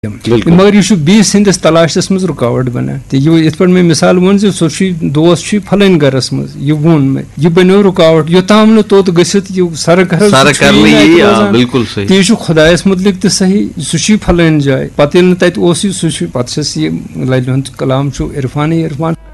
मगर यह बीस हंदिस तलाशस मज रुकावट बना इत पे मे मिसाल वो दोस्त फलान गरस मज यह वोन मे यह बनो रुकावट योताम न तोत गसित सर ती खुदायस मुतलिक तो सही सह फलान जाए पे तत सह लल कलाम इरफान इरफान